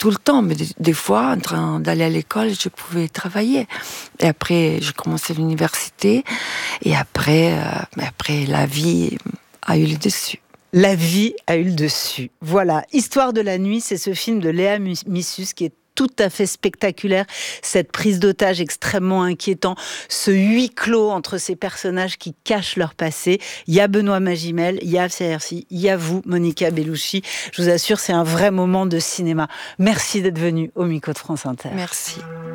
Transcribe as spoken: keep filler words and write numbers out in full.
tout le temps, mais des, des fois, en train d'aller à l'école, je pouvais travailler. Et après, j'ai commencé l'université, et après, euh, après, la vie a eu le dessus. La vie a eu le dessus. Voilà, Histoire de la nuit, c'est ce film de Léa Missus qui est tout à fait spectaculaire, cette prise d'otage extrêmement inquiétant, ce huis clos entre ces personnages qui cachent leur passé. Il y a Benoît Magimel, il y a Afsa Hirsi, il y a vous, Monica Bellucci. Je vous assure, c'est un vrai moment de cinéma. Merci d'être venue au micro de France Inter. Merci.